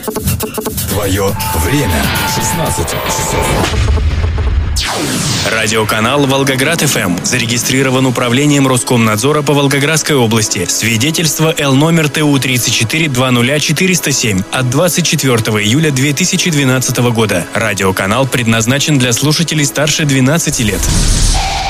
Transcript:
Твое время 16 часов. Радиоканал «Волгоград-ФМ» зарегистрирован управлением Роскомнадзора по Волгоградской области. Свидетельство Л номер ТУ-34-20407 от 24 июля 2012 года. Радиоканал предназначен для слушателей старше 12 лет.